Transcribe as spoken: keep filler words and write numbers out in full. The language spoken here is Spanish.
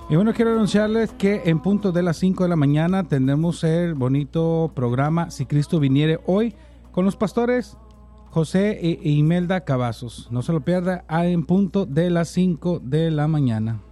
Y bueno, quiero anunciarles que en punto de las cinco de la mañana tendremos el bonito programa Si Cristo Viniere Hoy con los pastores José e Imelda Cavazos. No se lo pierda, en punto de las cinco de la mañana.